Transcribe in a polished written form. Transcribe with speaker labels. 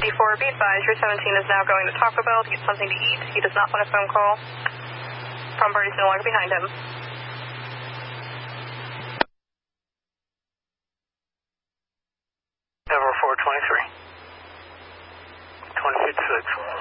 Speaker 1: be advised, your 17 is now going to Taco Bell to get something to eat. He does not want a phone call. Prom party is no longer behind him.
Speaker 2: Ever 423. 26.